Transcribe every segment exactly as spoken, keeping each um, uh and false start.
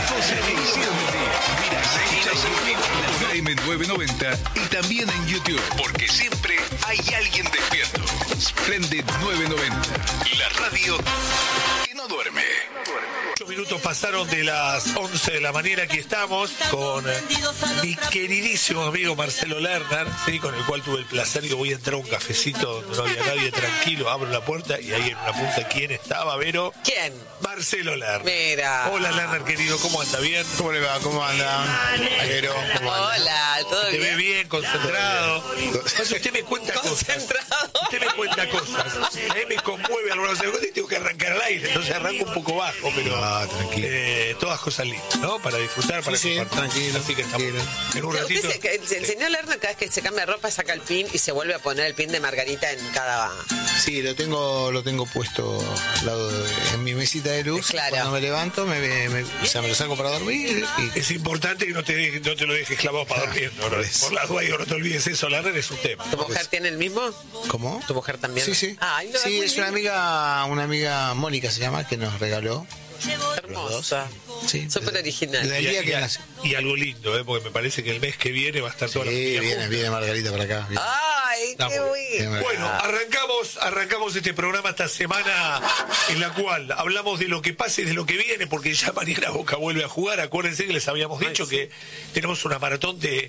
doce edición del día. Mira, seguinos en vivo por A M nueve noventa y también en YouTube, porque siempre hay alguien despierto. Splendid nueve noventa, la radio que no duerme. Ocho minutos pasaron de las once de la mañana. Aquí estamos con mi queridísimo amigo Marcelo Lerner, ¿sí? Con el cual tuve el placer que voy a entrar a un cafecito donde no había nadie, tranquilo, abro la puerta y ahí en una punta, ¿quién estaba, Vero? ¿Quién? Marcelo Lerner. Mira. Hola, Lerner, querido, ¿cómo anda? ¿Bien? ¿Cómo le va? ¿Cómo anda? Vero, ¿cómo anda? Hola, ¿todo Te bien? ve bien, concentrado. Pues usted me cuenta cosas. Concentrado. Usted me cuenta cosas. A mí me conmueve algunas cosas y tengo que arrancar al aire. Entonces arranco un poco bajo, pero Ah, tranquilo. eh, todas cosas lindas, ¿no? Para disfrutar, para Sí, sí, compartir. tranquilo, Así que estamos tranquilo. en un Usted ratito. se- que el, el señor Lerner cada vez que se cambia de ropa saca el pin y se vuelve a poner el pin de Margarita en cada... Sí, lo tengo, lo tengo puesto al lado de, en mi mesita de luz. Claro. Cuando me levanto, me, me, me- o sea, me lo saco para dormir. Y, Es importante que no te, deje- no te lo dejes clavado para dormir. ¿no? por eso. Por la duda, digo, no te olvides eso, Lerner es un tema. ¿Tu mujer tiene el mismo? ¿Cómo? ¿Tu mujer también? Sí, sí. Ay, no, sí, muy es una lindo. amiga, una amiga, Mónica se llama, que nos regaló. Hermosa. Sí, Súper desde- original. desde el Y, día y- que nació. y algo lindo, ¿eh? Porque me parece que el mes que viene va a estar toda la Sí, familia viene, junta. viene Margarita para acá. viene. Ay, Está qué muy bien. bueno. Bueno, arrancamos, arrancamos este programa esta semana en la cual hablamos de lo que pasa y de lo que viene, porque ya mañana Boca vuelve a jugar. Acuérdense que les habíamos dicho que tenemos una maratón de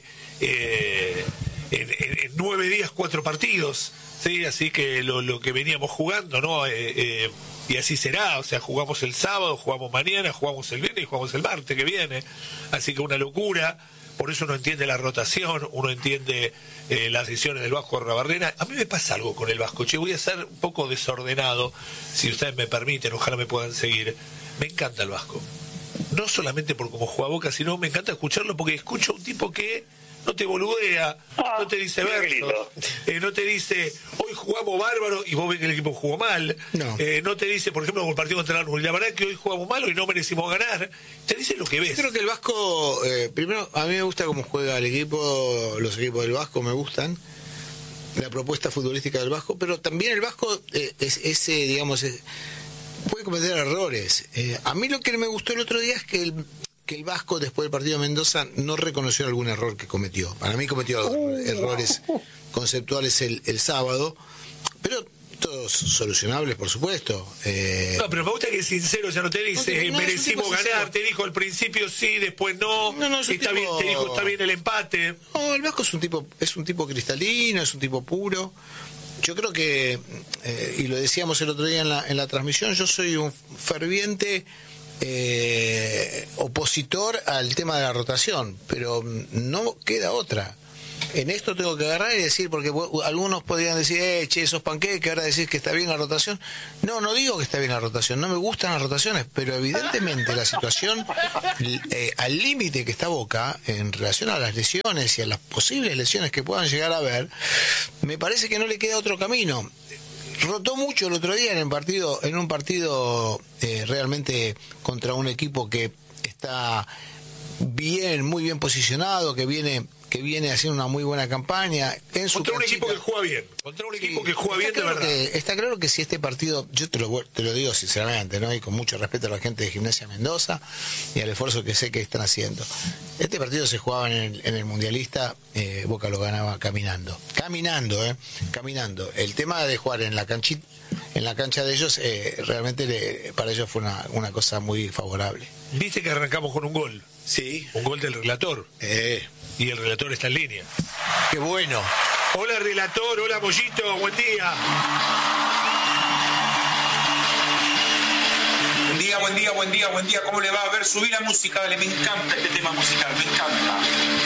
eh, en, en- en nueve días, cuatro partidos, sí, así que lo, lo que veníamos jugando, ¿no? Eh, eh, y así será, o sea, jugamos el sábado, jugamos mañana, jugamos el viernes y jugamos el martes que viene, así que una locura. Por eso uno entiende la rotación, uno entiende eh, las decisiones del Vasco Arrabarrena. A mí me pasa algo con el Vasco, che, voy a ser un poco desordenado, si ustedes me permiten, ojalá me puedan seguir. Me encanta el Vasco. No solamente por cómo juega Boca, sino me encanta escucharlo porque escucho a un tipo que no te boludea, Ah, no te dice mira qué versos, lindo. eh, no te dice, hoy jugamos bárbaro y vos ves que el equipo jugó mal. No. Eh, no te dice, por ejemplo, como el partido contra la la verdad es que hoy jugamos mal y no merecimos ganar. Te dice lo que ves. Yo creo que el Vasco, eh, primero, a mí me gusta cómo juega el equipo, los equipos del Vasco me gustan, la propuesta futbolística del Vasco, pero también el Vasco eh, es ese, digamos, es- puede cometer errores. Eh, a mí lo que me gustó el otro día es que el, que el Vasco, después del partido de Mendoza, no reconoció algún error que cometió. Para mí cometió errores conceptuales el, el sábado, pero todos solucionables, por supuesto. Eh, No, pero me gusta que es sincero, ya no te dice, No, no, eh, es un merecimos tipo ganar, sincero. te dijo al principio sí, después no, No, no, es un está tipo- bien, te dijo está bien el empate. No, el Vasco es un tipo, es un tipo cristalino, es un tipo puro. Yo creo que, eh, y lo decíamos el otro día en la, en la transmisión, yo soy un ferviente eh, opositor al tema de la rotación, pero no queda otra. En esto tengo que agarrar y decir, porque vos- algunos podrían decir, eh, che, esos panqueques, ahora decís que está bien la rotación. No, no digo que está bien la rotación, no me gustan las rotaciones, pero evidentemente la situación eh, al límite que está Boca en relación a las lesiones y a las posibles lesiones que puedan llegar a haber, me parece que no le queda otro camino. Rotó mucho el otro día en el partido, en un partido eh, realmente contra un equipo que está bien, muy bien posicionado, que viene que viene haciendo una muy buena campaña en su Contra un canchita. equipo que juega bien, contra un equipo Sí, que juega bien está de claro verdad. que- está claro que si este partido, yo te lo, te lo digo sinceramente, ¿no? Y con mucho respeto a la gente de Gimnasia Mendoza y al esfuerzo que sé que están haciendo. Este partido se jugaba en el, en el Mundialista, eh, Boca lo ganaba caminando. Caminando, ¿eh? Caminando. El tema de jugar en la canchita, en la cancha de ellos, eh, realmente le- para ellos fue una, una cosa muy favorable. Viste que arrancamos con un gol, Sí. un gol del relator, Eh, y el relator está en línea. qué bueno. Hola relator, hola Mollito, buen día. Buen día, buen día, buen día, buen día. ¿Cómo le va? A ver, subí la música, dale, me encanta este tema musical, me encanta.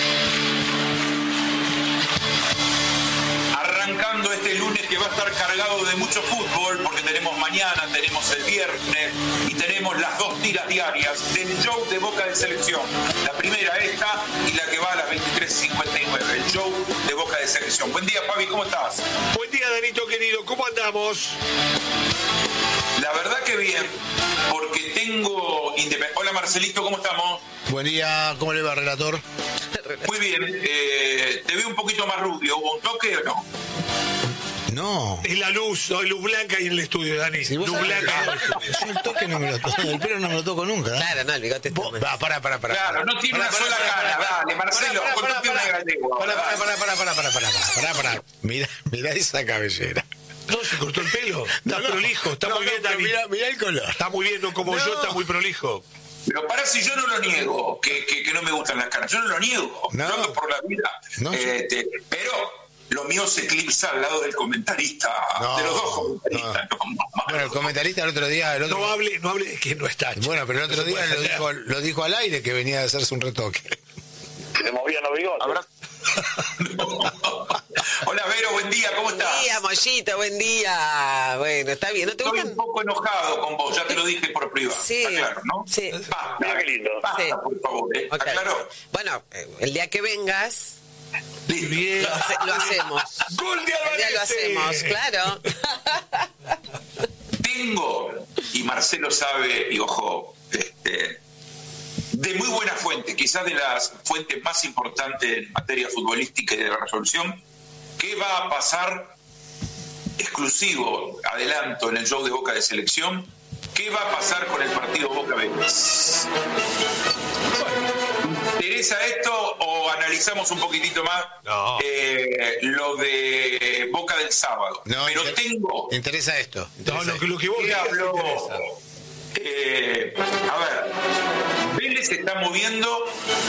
Arrancando este lunes que va a estar cargado de mucho fútbol, porque tenemos mañana, tenemos el viernes y tenemos las dos tiras diarias del show de Boca de Selección. La primera esta y la que va a las veintitrés cincuenta y nueve, el show de Boca de Selección. Buen día, Fabi, ¿cómo estás? Buen día, Danito querido, ¿cómo andamos? La verdad que bien, porque tengo... independ- Hola Marcelito, ¿cómo estamos? Buen día, ¿cómo le va, relator? Muy bien, eh, te veo un poquito más rubio, ¿hubo un toque o no? No. Es la luz, no, hay luz blanca ahí en el estudio, Dani. Si vos luz sabés blanca. que yo el toque no me lo toco, el pelo no me lo toco nunca. ¿eh? Claro, no, el bigote está Vos- mal. va, pará, pará, pará. Claro, no tiene una sola cara, dale, Marcelo, Pará, pará, contate pará, una pará. gallego. Pará, pará, pará, pará, pará, pará, pará, pará, pará. Mirá, mirá esa cabellera. No, se cortó el pelo. Está No, no. prolijo, está No, muy no, bien, pero Dani. mirá, mirá el color. Está muy bien, no como No. yo, está muy prolijo. Pero para si yo no lo niego, que, que, que no me gustan las caras, yo no lo niego, No. yo ando por la vida. No, yo- Este, pero lo mío se eclipsa al lado del comentarista, No, de los dos comentaristas. No, no, Bueno, el comentarista el otro día, el otro No hable, no hable de que no está. Bueno, pero el otro No se día puede lo hacer. dijo, lo dijo al aire que venía de hacerse un retoque. Se movían los bigotes. Habrá- Hola Vero, buen día, ¿cómo estás? Buen día, Mollito, buen día. Bueno, está bien, ¿no te Estoy gustan? un poco enojado con vos, ya te lo dije por privado. Sí, Está claro, ¿no? sí. Basta, Mira qué lindo. basta, Sí. por favor, ¿eh? Ok. ¿Aclaró? Bueno, eh, el día que vengas, Listo. Bien. lo, hace- lo hacemos. Gol de El día lo Alvarez. hacemos, claro. Tengo, y Marcelo sabe, y ojo, este, de muy buena fuente, quizás de las fuentes más importantes en materia futbolística y de la resolución, ¿qué va a pasar exclusivo, adelanto, en el show de Boca de Selección? ¿Qué va a pasar con el partido Boca Vélez? ¿Interesa esto o analizamos un poquitito más No. eh, lo de Boca del sábado? No, Pero inter- tengo... Interesa esto. No, interesa lo que, lo que vos ¿Qué digas habló? me interesa. Eh, a ver, Vélez se está moviendo.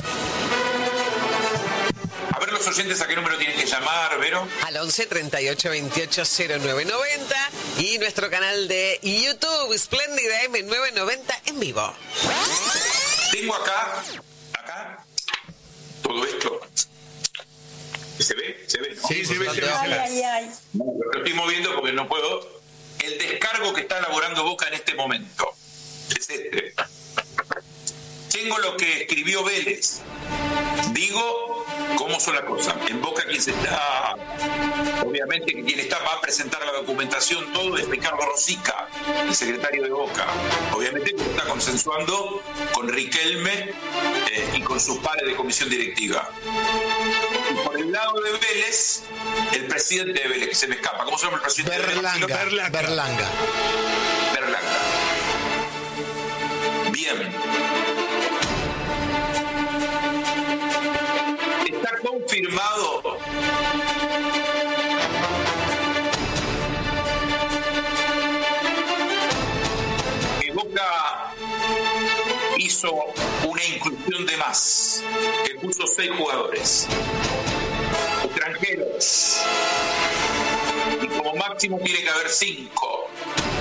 A ver los oyentes a qué número tienen que llamar, Vero. Al once treinta y ocho veintiocho cero nueve noventa y nuestro canal de YouTube, Espléndida M nueve noventa en vivo. Tengo acá, acá, todo esto. ¿Se ve? ¿Se ve? ¿no? Sí, se ve, se ve, se Ay, ve. ay, ay. Lo estoy moviendo porque no puedo. El descargo que está elaborando Boca en este momento es este. Tengo lo que escribió Vélez. Digo cómo son las cosas. En Boca quien se está, obviamente que quien está va a presentar la documentación, todo es Ricardo Rosica, el secretario de Boca. Obviamente que está consensuando con Riquelme eh, y con sus pares de comisión directiva. Y por el lado de Vélez, el presidente de Vélez, que se me escapa. ¿Cómo se llama el presidente de Vélez? Berlanga, Berlanga. Berlanga. Berlanga. Bien. Está confirmado que Boca hizo una inclusión de más, que puso seis jugadores extranjeros y como máximo tiene que haber cinco.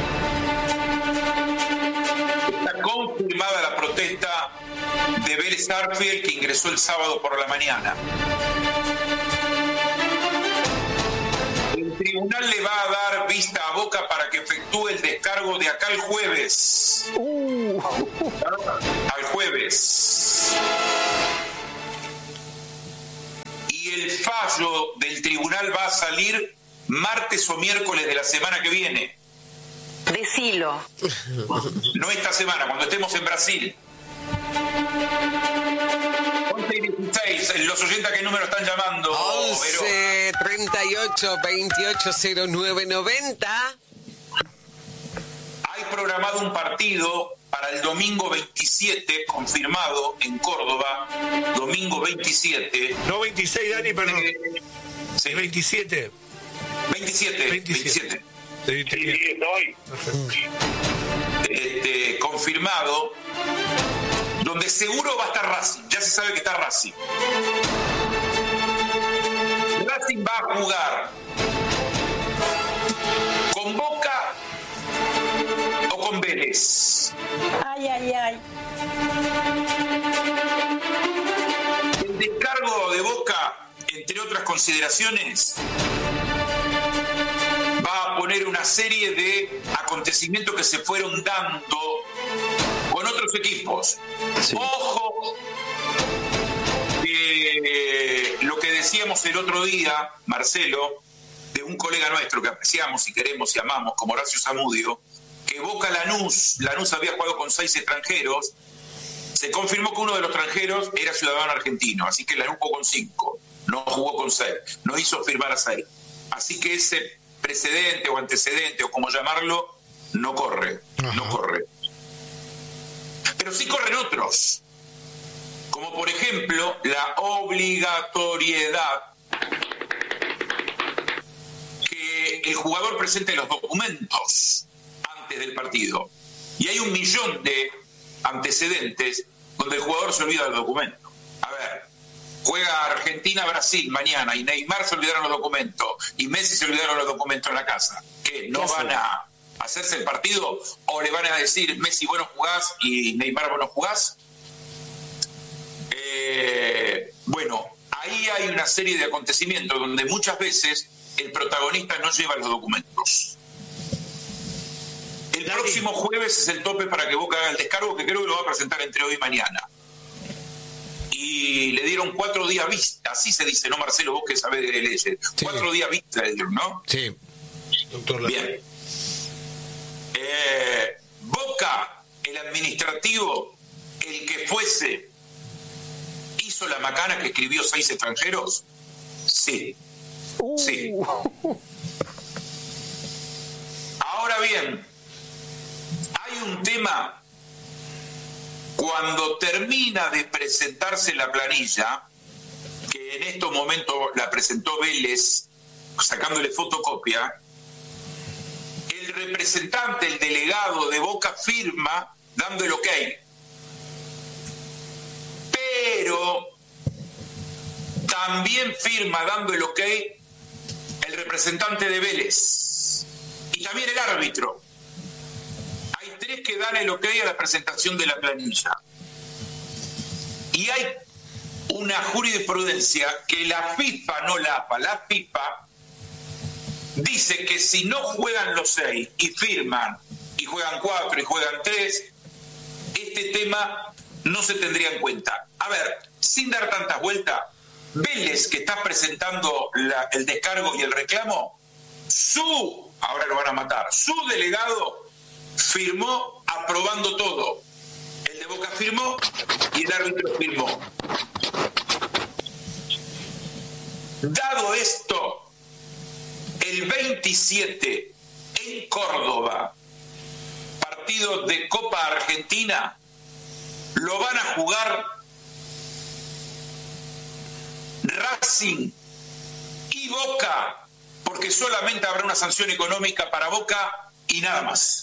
Está confirmada la protesta de Vélez Sarsfield, que ingresó el sábado por la mañana. El tribunal le va a dar vista a Boca para que efectúe el descargo de acá el jueves. Al jueves. Y el fallo del tribunal va a salir martes o miércoles de la semana que viene. Decilo. No esta semana, cuando estemos en Brasil. once y dieciséis, los oyentes a qué número están llamando. Vero? once treinta y ocho veintiocho cero nueve noventa. Hay programado un partido para el domingo veintisiete, confirmado en Córdoba, domingo veintisiete. No veintiséis, Dani, perdón. Eh, sí, veintisiete. veintisiete, veintisiete. veintisiete. Sí, te Sí, quiero. sí, estoy. Este, confirmado, donde seguro va a estar Racing, ya se sabe que está Racing. Racing va a jugar con Boca o con Vélez. Ay, ay, ay. El descargo de Boca, entre otras consideraciones, va a poner una serie de acontecimientos que se fueron dando con otros equipos. Ojo, que lo que decíamos el otro día, Marcelo, de un colega nuestro que apreciamos y queremos y amamos, como Horacio Zamudio, que Boca Lanús, Lanús había jugado con seis extranjeros, se confirmó que uno de los extranjeros era ciudadano argentino, así que Lanús jugó con cinco, no jugó con seis, no hizo firmar a seis. Así que ese precedente o antecedente o como llamarlo, no corre, Ajá. no corre. Pero sí corren otros, como por ejemplo la obligatoriedad que el jugador presente los documentos antes del partido. Y hay un millón de antecedentes donde el jugador se olvida del documento. A ver, juega Argentina-Brasil mañana y Neymar se olvidaron los documentos y Messi se olvidaron los documentos en la casa. ¿Qué? ¿No van a hacerse el partido o le van a decir Messi vos no jugás y Neymar vos no jugás? Eh, bueno, ahí hay una serie de acontecimientos donde muchas veces el protagonista no lleva los documentos. El Dale. próximo jueves es el tope para que Boca haga el descargo, que creo que lo va a presentar entre hoy y mañana. Y le dieron cuatro días vista, así se dice, ¿no, Marcelo? Vos que sabés de leyes. Sí. Cuatro días vista le dieron, ¿no? Sí. Doctor Bien. Eh, Boca, el administrativo, el que fuese, ¿hizo la macana que escribió seis extranjeros? Sí. Uh. Sí. Ahora bien, hay un tema. Cuando termina de presentarse la planilla, que en estos momentos la presentó Vélez, sacándole fotocopia, el representante, el delegado de Boca firma dando el ok. Pero también firma dando el ok el representante de Vélez y también el árbitro. Hay tres que dan el ok a la presentación de la planilla. Y hay una jurisprudencia que la FIFA, no la AFA, la FIFA dice que si no juegan los seis y firman, y juegan cuatro y juegan tres, este tema no se tendría en cuenta. A ver, sin dar tantas vueltas, Vélez, que está presentando la, el descargo y el reclamo, su, ahora lo van a matar, su delegado firmó aprobando todo. El de Boca firmó y el árbitro firmó. Dado esto, el veintisiete en Córdoba, partido de Copa Argentina, lo van a jugar Racing y Boca, porque solamente habrá una sanción económica para Boca y nada más.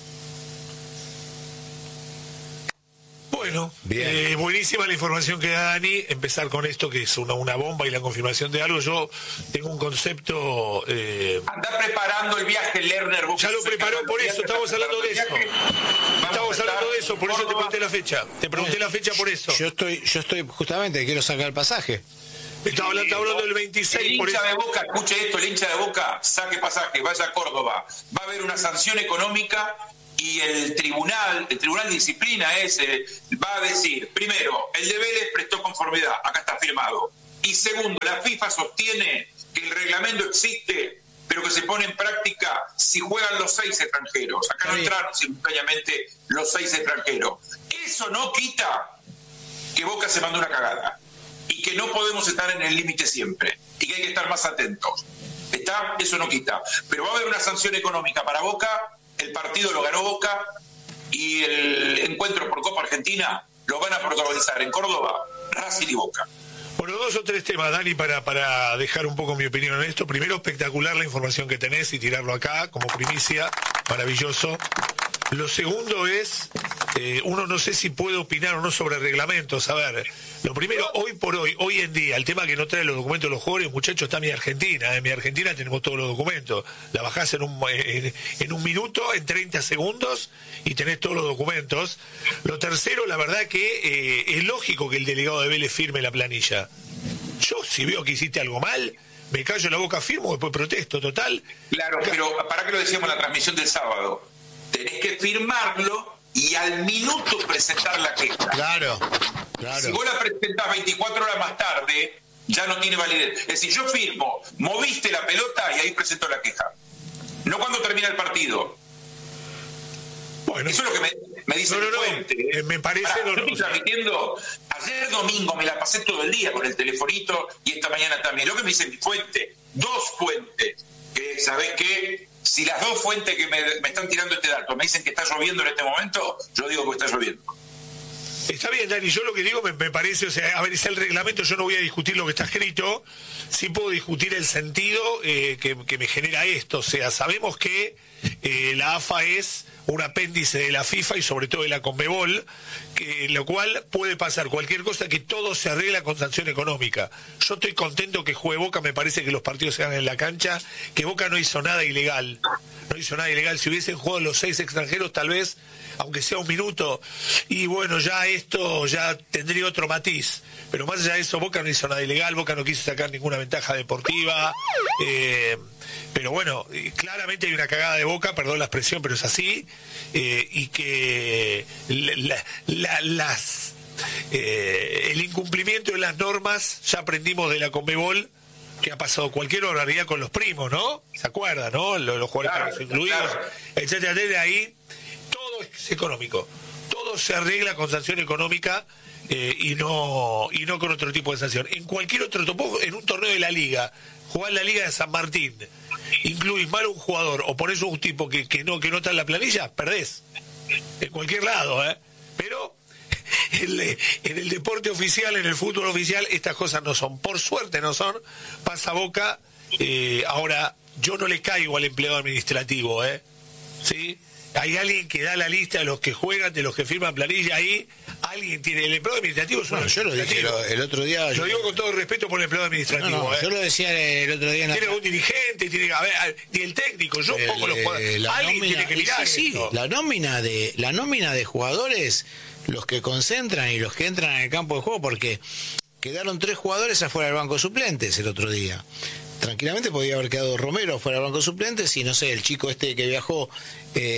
Bueno, eh, buenísima la información que da Dani. Empezar con esto que es una, una bomba y la confirmación de algo. Yo tengo un concepto... Eh... Anda preparando el viaje, Lerner. Ya lo preparó, por eso, estamos hablando de eso. Estamos hablando de eso, por eso te pregunté la fecha. Te pregunté la fecha por eso. Yo estoy, yo estoy justamente, quiero sacar el pasaje. Estaba hablando, estaba hablando del veintiséis. El por hincha eso. de Boca, escuche esto, el hincha de Boca, saque pasaje, vaya a Córdoba. Va a haber una sanción económica y el tribunal, el tribunal de disciplina ese, va a decir, primero, el de Vélez prestó conformidad, acá está firmado. Y segundo, la FIFA sostiene que el reglamento existe, pero que se pone en práctica si juegan los seis extranjeros. Acá no entraron simultáneamente los seis extranjeros. Eso no quita que Boca se mandó una cagada y que no podemos estar en el límite siempre y que hay que estar más atentos. ¿Está? Eso no quita. Pero va a haber una sanción económica para Boca. El partido lo ganó Boca y el encuentro por Copa Argentina lo van a protagonizar en Córdoba, Racing y Boca. Bueno, dos o tres temas, Dani, para, para dejar un poco mi opinión en esto. Primero, espectacular la información que tenés y tirarlo acá como primicia, maravilloso. Lo segundo es, eh, uno no sé si puede opinar o no sobre reglamentos. A ver, lo primero, hoy por hoy, hoy en día, el tema que no trae los documentos de los jugadores, muchachos, está mi Argentina. En mi Argentina tenemos todos los documentos. La bajás en un, en, en un minuto, en treinta segundos, y tenés todos los documentos. Lo tercero, la verdad que eh, es lógico que el delegado de Vélez firme la planilla. Yo, si veo que hiciste algo mal, me callo la boca, firmo, después protesto, total. Claro, pero para que lo decíamos en la transmisión del sábado, tenés que firmarlo y al minuto presentar la queja. Claro, claro. Si vos la presentás veinticuatro horas más tarde, ya no tiene validez. Es decir, yo firmo, moviste la pelota y ahí presento la queja. No cuando termina el partido. Bueno, eso es lo que me, me dice no, no, mi fuente. No, eh, me parece... Pará, no, estoy no, transmitiendo, ayer domingo me la pasé todo el día con el telefonito y esta mañana también. Lo que me dice mi fuente, dos fuentes. que, ¿sabés qué? Si las dos fuentes que me, me están tirando este dato me dicen que está lloviendo en este momento, yo digo que está lloviendo. Está bien, Dani, yo lo que digo me, me parece, o sea, a ver, es el reglamento, yo no voy a discutir lo que está escrito, sí puedo discutir el sentido eh, que, que me genera esto, o sea, sabemos que eh, la A F A es un apéndice de la FIFA y sobre todo de la Conmebol, que, lo cual puede pasar cualquier cosa, que todo se arregla con sanción económica. Yo estoy contento que juegue Boca, me parece que los partidos se hagan en la cancha, que Boca no hizo nada ilegal, no hizo nada ilegal, si hubiesen jugado los seis extranjeros tal vez, aunque sea un minuto, y bueno, ya esto ya tendría otro matiz, pero más allá de eso, Boca no hizo nada ilegal, Boca no quiso sacar ninguna ventaja deportiva, eh, pero bueno, claramente hay una cagada de Boca, perdón la expresión, pero es así, eh, y que la, la, las eh, el incumplimiento de las normas, ya aprendimos de la Conmebol, que ha pasado cualquier barbaridad con los primos, ¿no? ¿Se acuerdan, no? Los, los jugadores claro, incluidos, claro. etcétera, de ahí, todo es económico, todo se arregla con sanción económica eh, y no y no con otro tipo de sanción. En cualquier otro topo, en un torneo de la Liga, jugar la Liga de San Martín, incluís mal a un jugador o ponés un tipo que, que no que no está en la planilla, perdés. En cualquier lado, ¿eh? Pero en, en el deporte oficial, en el fútbol oficial, estas cosas no son. Por suerte no son. Pasa Boca. Eh, ahora, yo no le caigo al empleado administrativo, ¿eh? ¿Sí? Hay alguien que da la lista de los que juegan, de los que firman planilla ahí. Alguien tiene. El empleado administrativo es un bueno, yo lo dije el, el otro día. Lo yo... digo con todo el respeto por el empleado administrativo. No, no, ¿eh? Yo lo decía el otro día. Tiene un dirigente, tiene a ver, ni el técnico. Yo el, pongo los jugadores. Alguien nómina, tiene que mirar. Sí, sí, la nómina de la nómina de jugadores, los que concentran y los que entran en el campo de juego, porque quedaron tres jugadores afuera del banco de suplentes el otro día. Tranquilamente podía haber quedado Romero fuera del banco de suplentes y no sé, el chico este que viajó, eh,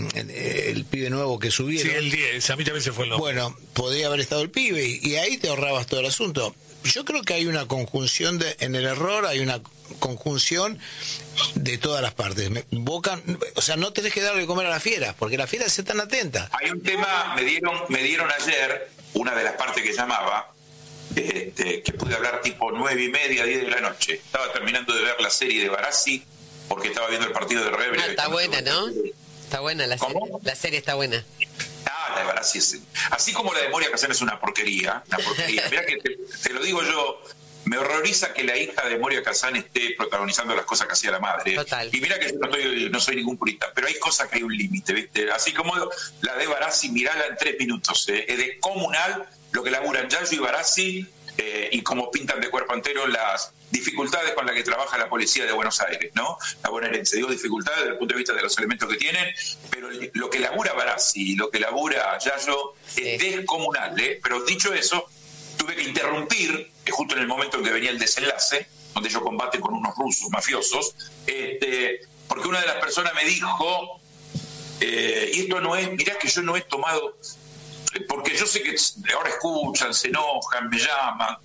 el pibe nuevo que subieron. Sí, el diez, a mí también se fue el nombre. Bueno, podía haber estado el pibe y, y ahí te ahorrabas todo el asunto. Yo creo que hay una conjunción de, en el error, hay una conjunción de todas las partes. Boca, o sea, no tenés que darle de comer a las fieras, porque las fieras están atentas. Hay un tema, me dieron, me dieron ayer, una de las partes que llamaba, Este, que pude hablar tipo nueve y media, diez de la noche. Estaba terminando de ver la serie de Barassi porque estaba viendo el partido de River. Ah, está buena, ¿no? Está buena la serie. La serie está buena. Ah, la de Barassi es... Así como la de Moria Kazan es una porquería, una porquería. Mirá que te, te lo digo yo, me horroriza que la hija de Moria Kazan esté protagonizando las cosas que hacía la madre. Total. Y mira que yo no, estoy, no soy ningún purista, pero hay cosas que hay un límite, ¿viste? Así como la de Barassi, mirala en tres minutos. ¿eh? Es descomunal lo que laburan Yayo y Barassi eh, y cómo pintan de cuerpo entero las dificultades con las que trabaja la policía de Buenos Aires, ¿no? La bonaerense. Digo dificultades desde el punto de vista de los elementos que tienen, pero lo que labura Barassi, lo que labura Yayo es sí. descomunal, ¿eh? Pero dicho eso, tuve que interrumpir, que justo en el momento en que venía el desenlace, donde ellos combaten con unos rusos mafiosos, este, porque una de las personas me dijo, eh, y esto no es, mirá que yo no he tomado... porque yo sé que ahora escuchan, se enojan, me llaman.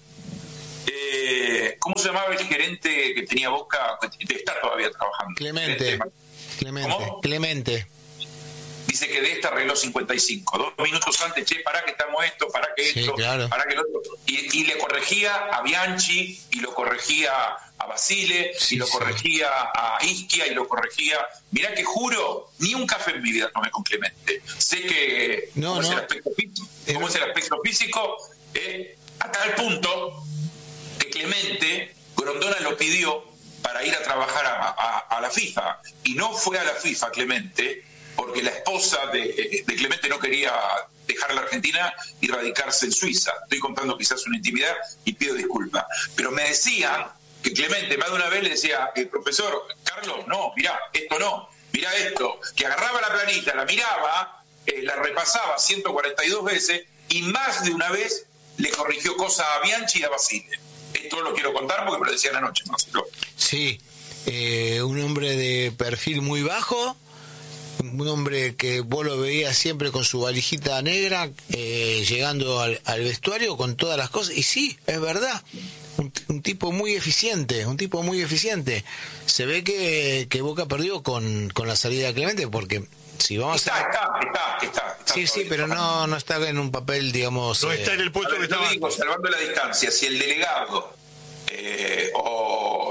Eh, ¿Cómo se llamaba el gerente que tenía Boca? Que está todavía trabajando. Clemente. Clemente. ¿Cómo? Clemente. Dice que de esta arregló cincuenta y cinco. Dos minutos antes, che, pará que estamos esto, pará que esto, sí, claro. pará que lo otro. Y, y le corregía a Bianchi, y lo corregía a Basile, sí, y lo sí. corregía a Isquia, y lo corregía... Mirá que juro, ni un café en mi vida tomé con Clemente. Sé que no, cómo, no. Es el aspecto físico, cómo es el aspecto físico, eh, a tal punto que Clemente, Grondona lo pidió para ir a trabajar a, a, a la FIFA, y no fue a la FIFA Clemente, porque la esposa de, de Clemente no quería dejar la Argentina y radicarse en Suiza. Estoy contando quizás una intimidad y pido disculpas. Pero me decían que Clemente más de una vez le decía, el profesor, Carlos, no, mirá, esto no, mirá esto, que agarraba la planilla, la miraba, eh, la repasaba ciento cuarenta y dos veces y más de una vez le corrigió cosas a Bianchi y a Basile. Esto lo quiero contar porque me lo decían anoche, Marcelo. Sí, eh, un hombre de perfil muy bajo, un hombre que vos lo veías siempre con su valijita negra, eh, llegando al, al vestuario con todas las cosas, y sí, es verdad, un, un tipo muy eficiente, un tipo muy eficiente. Se ve que, que Boca perdió con, con la salida de Clemente, porque si vamos está, a... Está, está, está, está. Sí, sí, pero no, no está en un papel, digamos... No está en el puesto ver, que estaba. Digo, salvando la distancia, si el delegado... Eh, o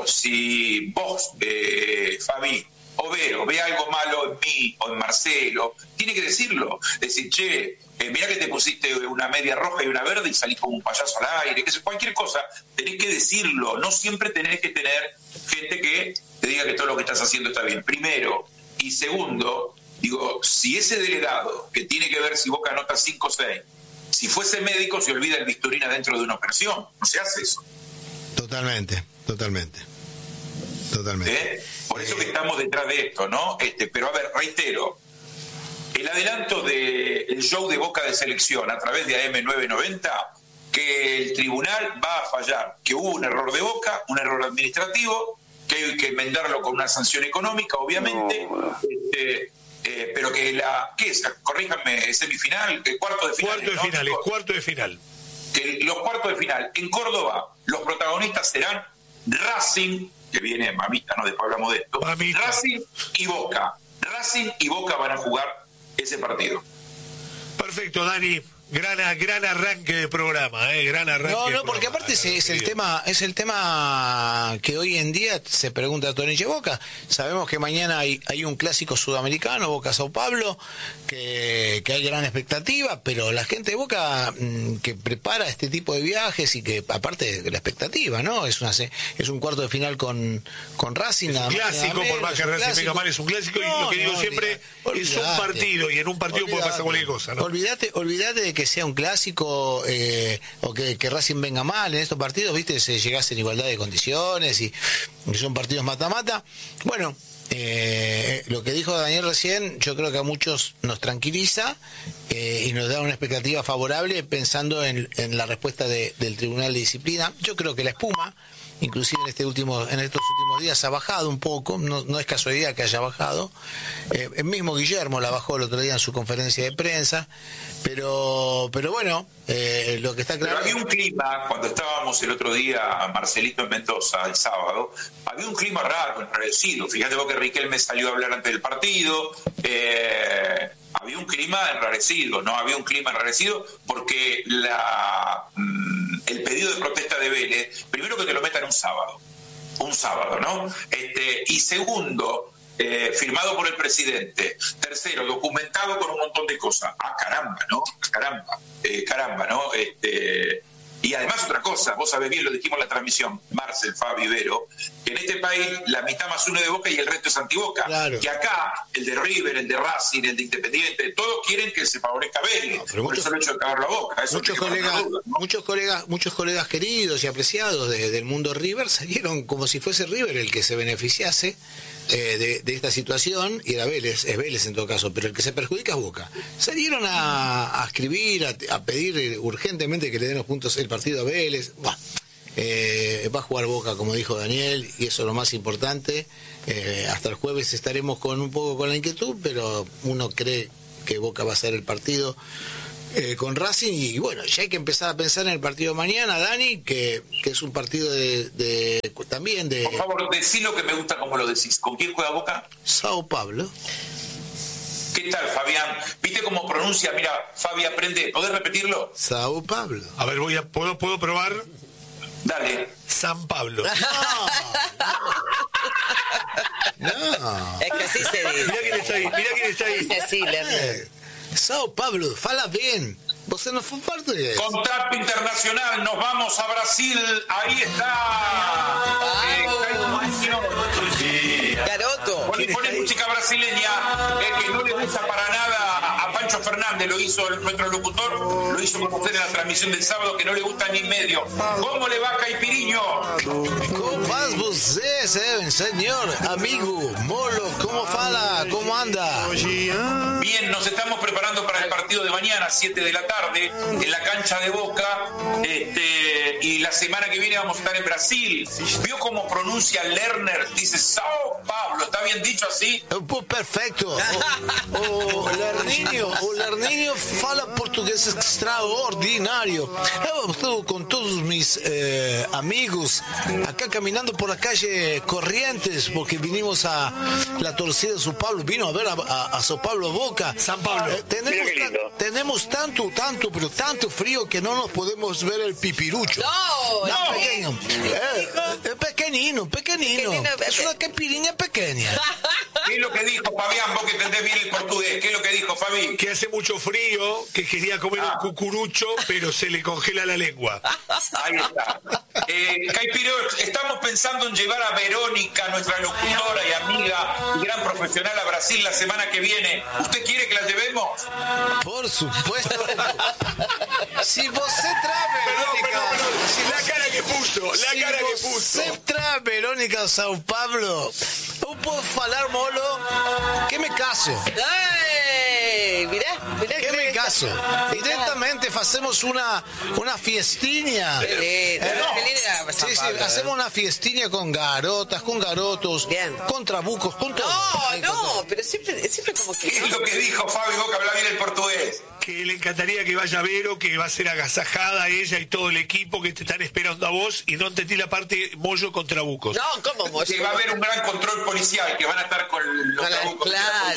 si vos, eh, Fabi, o Vero, ve algo malo en mí o en Marcelo, tiene que decirlo. Decir, che, eh, mirá que te pusiste una media roja y una verde y salís como un payaso al aire, que sé, cualquier cosa, tenés que decirlo. No siempre tenés que tener gente que te diga que todo lo que estás haciendo está bien, primero. Y segundo, digo, si ese delegado, que tiene que ver si Boca anota cinco o seis, si fuese médico se olvida el bisturín dentro de una operación. No se hace eso. Totalmente, totalmente. Totalmente. ¿Eh? Por eso que estamos detrás de esto, ¿no? Este, pero a ver, reitero, el adelanto del show de Boca de Selección a través de A M novecientos noventa, que el tribunal va a fallar, que hubo un error de Boca, un error administrativo, que hay que enmendarlo con una sanción económica, obviamente, no. este, eh, pero que la, ¿qué es? Corríjanme, semifinal, el cuarto de final. Cuarto de ¿no? final, es cuarto de final. Que los cuartos de final en Córdoba, los protagonistas serán Racing, que viene mamita, ¿no? Después hablamos de esto. Mamita. Racing y Boca. Racing y Boca van a jugar ese partido. Perfecto, Dani. Gran, gran arranque de programa, ¿eh? Gran arranque. No, no, porque aparte es, es el tema, es el tema que hoy en día se pregunta a Torniche Boca. Sabemos que mañana hay, hay un clásico sudamericano, Boca Sao Paulo, que, que hay gran expectativa, pero la gente de Boca mmm, que prepara este tipo de viajes y que aparte de la expectativa, ¿no? Es una es un cuarto de final con, con Racing. Es un clásico, por más que Racing venga mal, es un clásico, no, y lo que digo no, siempre olvidate, es un partido, y en un partido olvidate, puede pasar cualquier cosa, ¿no? Olvídate, olvídate de que sea un clásico eh, o que, que Racing venga mal en estos partidos, viste, se llegase en igualdad de condiciones y, y son partidos mata-mata. Bueno, eh, lo que dijo Daniel recién, yo creo que a muchos nos tranquiliza eh, y nos da una expectativa favorable pensando en, en la respuesta de, del Tribunal de Disciplina. Yo creo que la espuma, inclusive en este último en estos últimos días, ha bajado un poco, no, no es casualidad que haya bajado. Eh, el mismo Guillermo la bajó el otro día en su conferencia de prensa, pero pero bueno, eh, lo que está claro... Pero había un clima, cuando estábamos el otro día, Marcelito en Mendoza, el sábado, había un clima raro, enrarecido. Fíjate vos que Riquelme salió a hablar antes del partido, eh, había un clima enrarecido, ¿no? Había un clima enrarecido porque la... el pedido de protesta de Vélez, primero que te lo metan un sábado, un sábado, ¿no? Este, y segundo, eh, firmado por el presidente. Tercero, documentado con un montón de cosas. Ah, caramba, ¿no? Caramba, eh, caramba, ¿no? Este, y además otra cosa, vos sabés bien, lo dijimos en la transmisión, Marcel, Fabi, Vero, que en este país la mitad más uno de Boca y el resto es anti-Boca. Claro. Que acá, el de River, el de Racing, el de Independiente, todos quieren que se favorezca a Vélez, no, por muchos, eso el hecho de cagar la Boca. Eso muchos, colegas, duda, ¿no? muchos, colegas, muchos colegas queridos y apreciados de, del mundo River salieron como si fuese River el que se beneficiase eh, de, de esta situación, y era Vélez, es Vélez en todo caso, pero el que se perjudica es Boca. Salieron a, a escribir, a, a pedir urgentemente que le den los puntos el partido a Vélez. Bah, eh, va a jugar Boca, como dijo Daniel, y eso es lo más importante. Eh, hasta el jueves estaremos con un poco con la inquietud, pero uno cree que Boca va a ser el partido eh, con Racing, y bueno, ya hay que empezar a pensar en el partido de mañana, Dani, que, que es un partido de, de también de... Por favor, decí lo que me gusta como lo decís. ¿Con quién juega Boca? Sao Paulo. ¿Qué tal, Fabián? ¿Viste cómo pronuncia? Mira, Fabi, aprende. ¿Podés repetirlo? Sao Paulo. A ver, voy a, ¿puedo, ¿puedo probar? Dale. San Pablo. No. no. Es que así se dice. Mirá quién está ahí, mirá quién está ahí. Es así, eh, Sao Paulo, fala bien. Vos no fue parte de eso. Contacto internacional, nos vamos a Brasil. Ahí está. Eh, Garoto. Pone, pone música brasileña eh, que no le gusta para nada a Pancho Fernández, lo hizo el, nuestro locutor, lo hizo conocer en la transmisión del sábado, que no le gusta ni medio. ¿Cómo le va, Caipiriño? ¿Cómo vas você, señor, amigo, Molo? ¿Cómo fala? ¿Cómo anda? Bien, nos estamos preparando para el partido de mañana, siete de la tarde, en la cancha de Boca, este, y la semana que viene vamos a estar en Brasil. ¿Vio cómo pronuncia Lerner? Dice Sao Paulo, ¿está bien dicho así? Perfecto. O, o Lerninho, o Lerninho fala portugués extraordinario. He estado con todos mis eh, amigos acá caminando por la calle Corrientes, porque vinimos a la torcida de Sao Paulo, vino a ver a, a, a Sao Paulo Boca. San Pablo. Eh, tenemos, ta- tenemos tanto, tanto, pero tanto frío que no nos podemos ver el pipirucho. No, Tan no. pequeño. Eh, es pequeño. pequeñino, pequeñino. Pequeñino, Es una caipirinha pequeña. ¿Qué es lo que dijo Fabián? Vos que entendés bien el portugués. ¿Qué es lo que dijo Fabi? Que hace mucho frío, que quería comer Ah. un cucurucho, pero se le congela la lengua. Ahí está. Eh, Caipiro, estamos pensando en llevar a Verónica, nuestra locutora y amiga y gran profesional, a Brasil la semana que viene. ¿Usted quiere que la llevemos? Por supuesto. Si você trae Perdón, Verónica, perdón, perdón. Si la cara que puso, la si cara que puso. você trae Verónica a São Paulo, eu posso falar, molo, que me caso. ¡Ay! Mirá, mirá. Que me caso. Directamente hacemos una, una fiestinha. Qué lindo, Eh, qué lindo era San Sí, sí, Pablo, hacemos ¿eh? una fiestinha con garotas, con garotos, Bien. con trabucos, con todo. No, Sí, con todo. no, pero siempre, siempre como que... ¿Qué es lo que dijo Fabi? Vos que habla bien el portugués. Que le encantaría que vaya Vero, que va a ser agasajada ella y todo el equipo que te están esperando a vos, y no entendí la parte Mollo contra Bucos. No, ¿cómo, Moyo? Que va a haber un gran control policial, que van a estar con los Con la- trabucos. claro.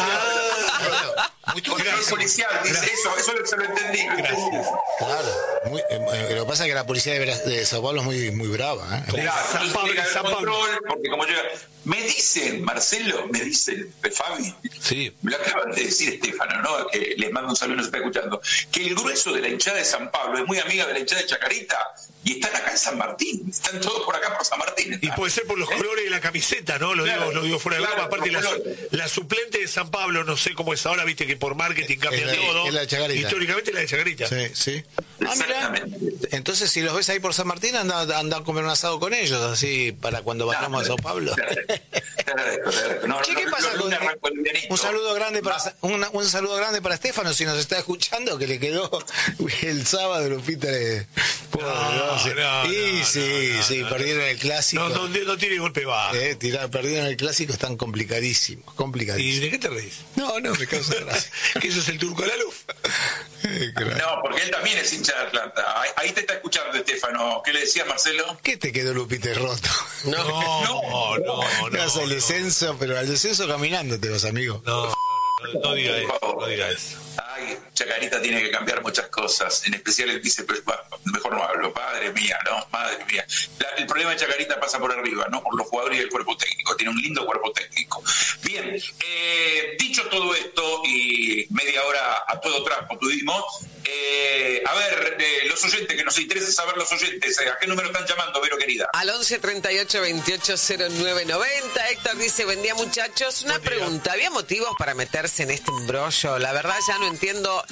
Ah, Muy Control Gracias. policial, dice Gracias. eso, eso se lo entendí. Gracias. Claro. Muy, eh, eh, lo que pasa es que la policía de, Bra- de Sao Paulo es muy, muy brava. ¿eh? De Claro, San entonces Pablo, tiene que haber San Pablo. control, porque como llega... Me dicen, Marcelo, me dicen, eh, Fabi, Sí. me lo acaban de decir Estefano, ¿no? Que les mando un saludo, nos está escuchando, que el grueso de la hinchada de San Pablo es muy amiga de la hinchada de Chacarita y están acá en San Martín, están todos por acá por San Martín. Y puede ser por los colores de la camiseta, ¿no? Lo Claro, digo, lo digo fuera de claro, broma. Aparte, los la, colores. la suplente de San Pablo, no sé cómo es ahora, viste que por marketing cambia Es la- todo. es la de Chacarita. Históricamente la de Chacarita. Sí, sí. Ah, mira. Exactamente. Entonces, si los ves ahí por San Martín, anda, anda a comer un asado con ellos, así, para cuando vayamos a Sao Paulo. Te agradezco, te agradezco. No, Che, no, ¿qué los pasa con lunes arranco el livianito. un saludo grande para Va. una- un saludo grande para Estefano, si nos está escuchando, que le quedó el sábado Lupita de Pobre, No, sí. no, y no, sí, no, sí, no, perdieron el clásico. No, no, no tiene golpe bajo. Eh, tirar- perdieron el clásico, están complicadísimos, ¿Y complicadísimos. de qué te reís? No, no, me causa gracia. ¿Que eso es el turco a la luz? Eh, claro. No, porque él también es hincha de Atlanta. Ahí, ahí te está escuchando, Estefano. ¿Qué le decías, Marcelo? ¿Qué te quedó Lupita roto? No, no, no. no, Vas al no. descenso, pero al descenso caminando te vas, amigo. No, no, no, no diga eso, no diga eso. Ay, Chacarita tiene que cambiar muchas cosas. En especial él dice, pero, va, mejor no hablo. Madre mía, no, madre mía. La- el problema de Chacarita pasa por arriba, no por los jugadores y el cuerpo técnico. Tiene un lindo cuerpo técnico. Bien, eh, dicho todo esto y media hora a todo trapo tuvimos, eh, a ver, eh, los oyentes, que nos interesa saber los oyentes, eh, ¿a qué número están llamando, Vero querida? Al once treinta y ocho veintiocho cero nueve noventa. Héctor dice, buen día muchachos. Una Buen día. pregunta, ¿había motivos para meterse en este embrollo? La verdad ya no entiendo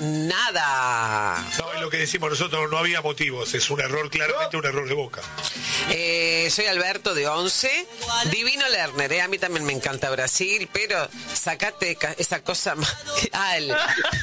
nada. No, es lo que decimos nosotros, no había motivos. Es un error, claramente un error de Boca. Eh, soy Alberto de once. Divino Lerner, eh, a mí también me encanta Brasil, pero sacate ca- esa cosa más... Ah, el-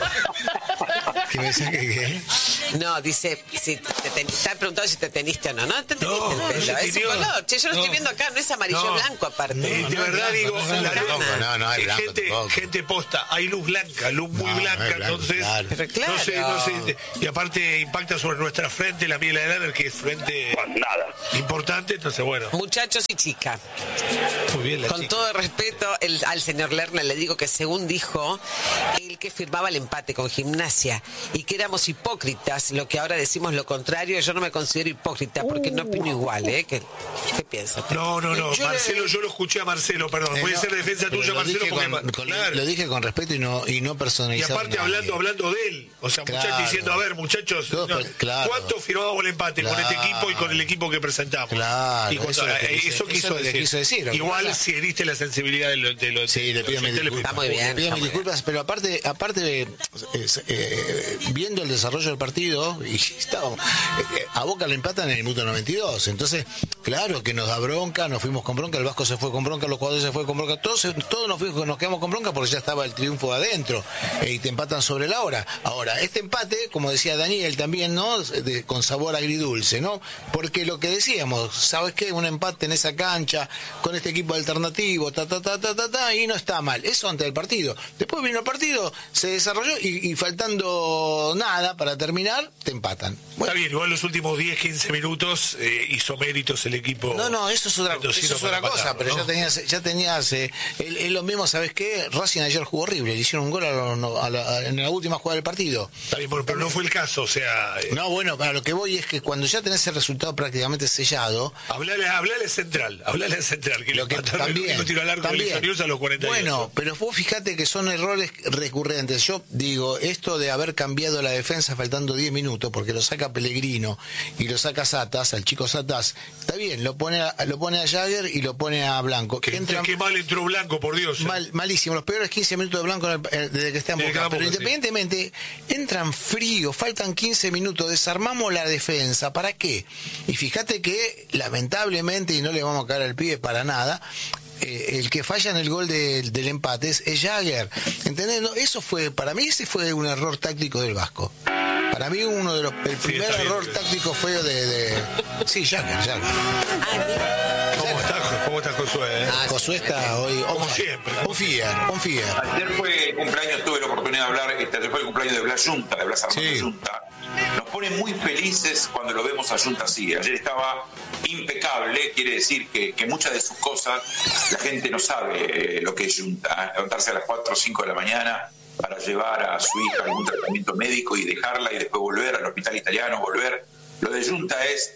¿Qué me decía que qué? No, dice, si te, te, te han preguntado si te teniste o no. No, te teniste No, el no pelo. se Es un tiñó. color. Che, yo lo estoy No. viendo acá, no es amarillo No. blanco aparte. Eh, de no es verdad blanco, digo, no es la blanco, luz- no, no es eh, blanco gente, tampoco. gente posta, hay luz blanca, luz muy No, no es blanca, blanco, entonces claro. Pero claro. no sé, no sé, y aparte impacta sobre nuestra frente, la piel de Lerner, que es frente Nada. importante, entonces bueno, Muchachos y chicas, muy bien la con chica. todo respeto el- al señor Lerner, le digo que según dijo, el que firmaba el empate con Gimnasia y que éramos hipócritas, lo que ahora decimos lo contrario, yo no me considero hipócrita porque no opino igual, ¿eh? ¿Qué, qué piensas? No, no, no, Yo le- Marcelo, yo lo escuché a Marcelo, perdón, Eh, puede no, ser defensa pero tuya, lo Marcelo, dije porque... con- con- claro. Lo dije con respeto y no, y no Y personalizado. aparte nadie. hablando hablando de él, o sea, Claro. muchachos diciendo, a ver, muchachos, Todos, no, claro. ¿cuánto firmábamos el empate con este Claro. equipo y con el equipo que presentamos? Claro, Y cuando- eso es lo que eh, quise- eso eso quiso es lo que decir. quiso decir, lo que Igual pasa- si heriste la sensibilidad de los de los Sí, le pido mis oyentes, disculpas. Está muy bien, Le pido está mis muy disculpas, pero aparte, aparte eh, es, eh, viendo el desarrollo del partido, y estábamos, eh, a Boca le empatan en el minuto noventa y dos. Entonces, claro que nos da bronca, nos fuimos con bronca, el Vasco se fue con bronca, los jugadores se fue con bronca, todos, todos nos, fuimos, nos quedamos con bronca porque ya estaba el triunfo adentro eh, y te empatan sobre la hora. Ahora, este empate, como decía Daniel también, ¿no? De- con sabor agridulce, ¿no? Porque lo que decíamos, ¿sabes qué? Un empate en esa cancha, con este equipo alternativo, ta, ta, ta, ta, ta, ta, y no está mal. Eso antes del partido. Después vino el partido, se desarrolló y, y faltando nada para terminar, ganar, te empatan. Bueno. Está bien, igual los últimos diez, quince minutos eh, hizo méritos el equipo. No, no, eso es otra, eso es otra cosa, matarlo, pero ¿no? ya tenías, ya tenías eh, es, es lo mismo, ¿sabes qué? Racing ayer jugó horrible, le hicieron un gol a lo, a la, en la última jugada del partido. Está bien, bueno, pero no fue el caso, o sea... Eh, no, bueno, para lo que voy es que cuando ya tenés el resultado prácticamente sellado... Hablale, hablale central, hablale al central, que, lo que le también, el único tiro al arco también. De a los cuarenta y ocho. Bueno, pero vos fíjate que son errores recurrentes. Yo digo, esto de haber cambiado la defensa faltando diez minutos, porque lo saca Pellegrino y lo saca Satas, al chico Satas, está bien, lo pone a, lo pone a Jagger y lo pone a Blanco. Que, Entran, qué mal entró Blanco, por Dios. Mal, malísimo, los peores quince minutos de Blanco desde que está en Boca. Pero independientemente, sí. entran fríos, faltan quince minutos, desarmamos la defensa, ¿para qué? Y fíjate que, lamentablemente, y no le vamos a caer al pibe para nada, Eh, el que falla en el gol de, del empate es, es Jagger, ¿entendés? No, eso fue, para mí ese fue un error táctico del Vasco. Para mí uno de los, el sí, primer error bien, táctico fue de, de... Sí, Jagger, Jagger. ¿Cómo está, cómo está Josué? Eh? Ah, Josué está hoy... Como on, siempre. Un fier, un fier. Ayer fue el cumpleaños, tuve la oportunidad de hablar, este, ayer fue el cumpleaños de Blas Junta, de Blas Armando sí. Junta. Nos pone muy felices cuando lo vemos a Junta así. Ayer estaba impecable, quiere decir que, que muchas de sus cosas la gente no sabe eh, lo que es Junta. Levantarse a las cuatro o cinco de la mañana para llevar a su hija a algún tratamiento médico y dejarla y después volver al hospital italiano, volver. Lo de Junta es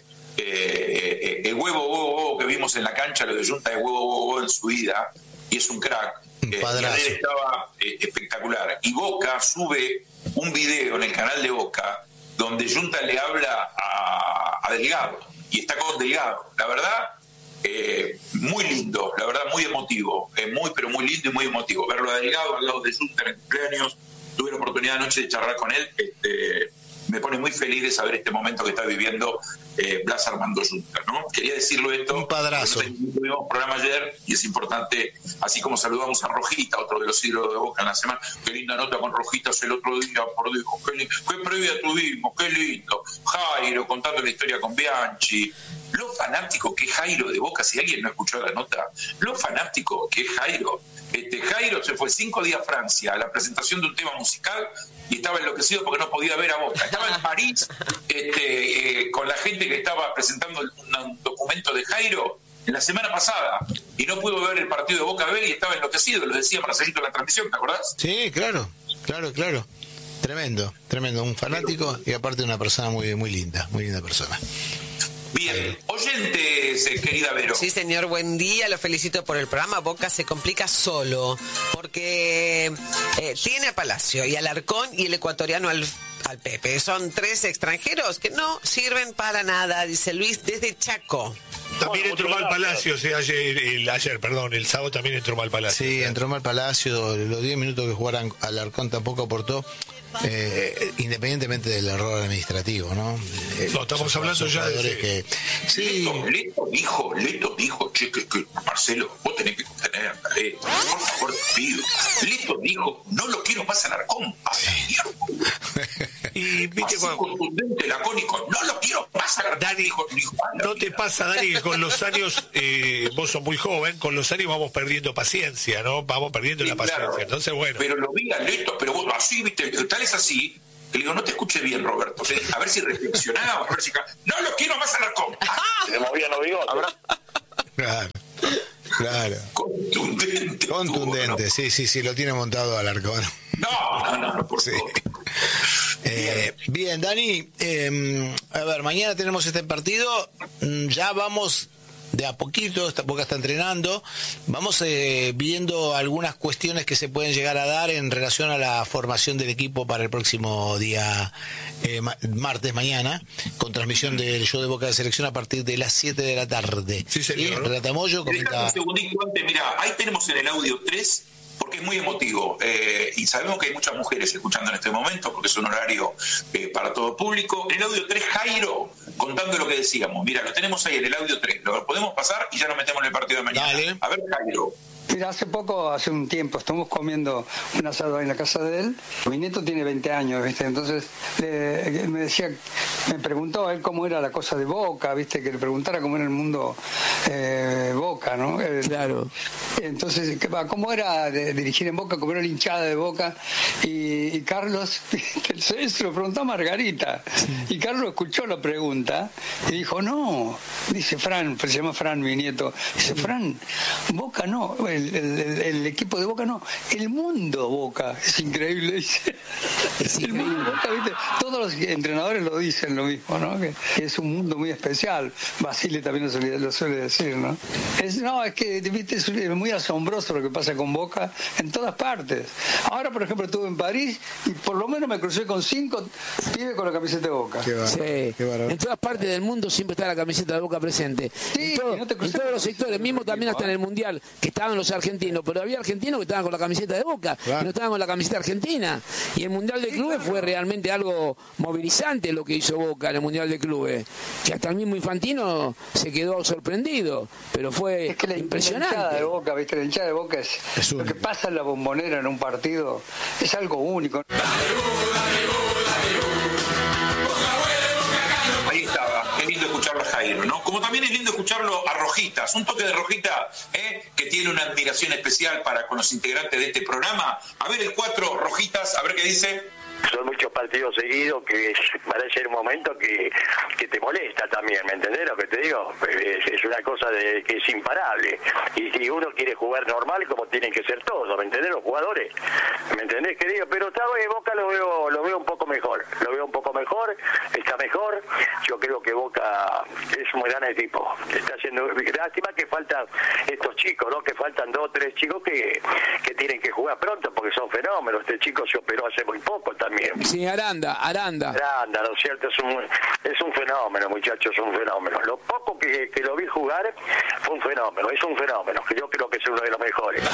eh, eh, el huevo, huevo, huevo que vimos en la cancha, lo de Junta es huevo, huevo, huevo en su vida y es un crack. Eh, y ayer estaba eh, espectacular. Y Boca sube un video en el canal de Boca donde Junta le habla a, a Delgado y está con Delgado. La verdad, eh, muy lindo, la verdad muy emotivo, eh, muy pero muy lindo y muy emotivo. Verlo a Delgado al lado de Junta en el cumpleaños, tuve la oportunidad anoche de charlar con él, este, me pone muy feliz de saber este momento que está viviendo eh, Blas Armando Junta, ¿no? Quería decirlo esto. Un padrazo. Tuvimos un programa ayer y es importante, así como saludamos a Rojita, otro de los ídolos de Boca en la semana, qué linda nota con Rojitas el otro día, por Dios, qué, lindo, qué previa tuvimos, qué lindo. Jairo contando la historia con Bianchi. Lo fanático que es Jairo de Boca, si alguien no escuchó la nota, lo fanático que es Jairo. Este, Jairo se fue cinco días a Francia a la presentación de un tema musical y estaba enloquecido porque no podía ver a Boca. Estaba en París este, eh, con la gente que estaba presentando un documento de Jairo en la semana pasada y no pudo ver el partido de Boca ver y estaba enloquecido, lo decía Marcelito en la transmisión, ¿te acordás? Sí, claro, claro, claro. Tremendo, tremendo, un fanático y aparte una persona muy, muy linda, muy linda persona. Bien, oyentes, eh, querida Vero. Sí, señor, buen día, lo felicito por el programa. Boca se complica solo, porque eh, tiene a Palacio y al Alarcón y el ecuatoriano al, al Pepe. Son tres extranjeros que no sirven para nada, dice Luis, desde Chaco. También entró mal Palacio, sí, ayer, el, ayer, perdón, el sábado también entró mal Palacio. Sí, entró mal Palacio, los diez minutos que jugaran al Alarcón tampoco aportó. Eh, independientemente del error administrativo, ¿no? Eh, no, estamos hablando ya de que sí. Leto, Leto dijo, Leto dijo, che, que, que Marcelo, vos tenés que contener, Leto, por favor te pido. Leto dijo, no lo quiero más al Arcón, sí. Y viste cuando contundente, lacónico, no lo quiero más al Arcón. Dani, dijo, dijo, no te pasa, Dani, que con los años, eh, vos sos muy joven, con los años vamos perdiendo paciencia, ¿no? Vamos perdiendo sí, la paciencia. Claro. Entonces, bueno. Pero lo vi a Leto, pero vos así, viste, tal es así. Le digo, no te escuché bien, Roberto. A ver si reflexionaba, a ver si... No lo quiero más al Arcón. Se movían los bigotes. Claro, claro. Contundente. Contundente, ¿no? sí, sí, sí, lo tiene montado al Arcón. No, no, no, por sí. Eh, bien, Dani, eh, a ver, mañana tenemos este partido, ya vamos de a poquito, esta Boca está entrenando, vamos eh, viendo algunas cuestiones que se pueden llegar a dar en relación a la formación del equipo para el próximo día eh, ma- martes mañana, con transmisión del show de Boca de Selección a partir de las siete de la tarde. Sí, señor. Renata Moyo comenta... Un segundito antes, mira, ahí tenemos en el audio tres, porque es muy emotivo, eh, y sabemos que hay muchas mujeres escuchando en este momento, porque es un horario eh, para todo público. En el audio tres, Jairo, contando lo que decíamos. Mira, lo tenemos ahí en el audio tres, lo podemos pasar y ya nos metemos en el partido de mañana. Dale. A ver, Jairo. Mira, hace poco, hace un tiempo, estamos comiendo un asado en la casa de él. Mi nieto tiene veinte años, ¿viste? Entonces le, me decía, me preguntó a él cómo era la cosa de Boca, ¿viste? Que le preguntara cómo era el mundo eh, Boca, ¿no? El, claro. Entonces, ¿cómo era de, dirigir en Boca? ¿Cómo era la hinchada de Boca? Y, y Carlos, se, se lo preguntó a Margarita. Y Carlos escuchó la pregunta y dijo, no, dice Fran, se llama Fran, mi nieto. Dice, Fran, Boca no, el, el, el equipo de Boca no, el mundo Boca. Es increíble, dice. Es el mundo Boca, ¿viste? Todos los entrenadores lo dicen lo mismo, ¿no? Que, que es un mundo muy especial. Basile también lo suele, lo suele decir, ¿no? Es, no, es que, ¿viste? Es muy asombroso lo que pasa con Boca en todas partes. Ahora, por ejemplo, estuve en París y por lo menos me crucé con cinco pibes con la camiseta de Boca. Qué bar- sí. Qué en todas partes del mundo siempre está la camiseta de Boca presente. Sí, en, todo, no te en todos los sectores, mismo también hasta en el Mundial, que estaban los argentinos, pero había argentinos que estaban con la camiseta de Boca, claro, y no estaban con la camiseta argentina. Y el Mundial de Clubes sí, claro, fue realmente algo movilizante lo que hizo Boca en el Mundial de Clubes, que hasta el mismo Infantino se quedó sorprendido, pero fue es que la, impresionante. La hinchada de Boca, ¿viste? La hinchada de Boca es, es lo que pasa en la Bombonera en un partido, es algo único. Ahí estaba, qué lindo escucharlo a Jairo, ¿no? Como también es lindo escucharlo a Rojitas, un toque de Rojita, ¿eh? Que tiene una admiración especial para con los integrantes de este programa. A ver el cuatro, Rojitas, a ver qué dice. Son muchos partidos seguidos que parece un momento que, que te molesta también, ¿me entendés lo que te digo? Es, es una cosa de que es imparable. Y si uno quiere jugar normal, como tienen que ser todos, ¿me entendés? Los jugadores, ¿me entendés? Que digo, pero esta vez Boca lo veo, lo veo un poco mejor, lo veo un poco mejor, está mejor. Yo creo que Boca es un gran equipo. Está haciendo lástima que faltan estos chicos, ¿no? Que faltan dos, tres chicos que, que tienen que jugar pronto porque son fenómenos. Este chico se operó hace muy poco también. Sí, Aranda, Aranda. Aranda, ¿no es cierto? Es un, es un fenómeno, muchachos, es un fenómeno. Lo poco que, que lo vi jugar fue un fenómeno, es un fenómeno, que yo creo que es uno de los mejores.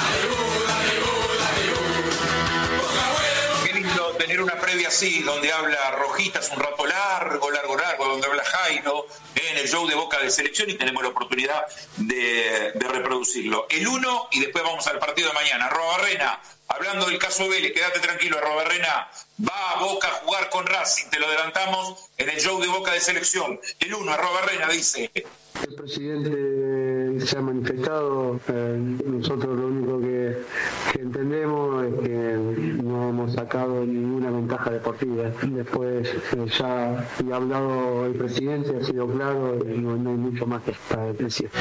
Qué lindo tener una previa así, donde habla Rojitas un rato largo, largo, largo, donde habla Jairo, en el show de Boca de Selección, y tenemos la oportunidad de, de reproducirlo. El uno, y después vamos al partido de mañana. Arroba Barrena, hablando del caso Vélez, quédate tranquilo, arroba Barrena, va a Boca a jugar con Racing, te lo adelantamos en el show de Boca de Selección. El uno, arroba Barrena, dice... El presidente se ha manifestado, eh, nosotros lo único que, que entendemos es que no hemos sacado ninguna ventaja deportiva. Después eh, ya, ya ha hablado el presidente, ha sido claro, y no, no hay mucho más que para decir.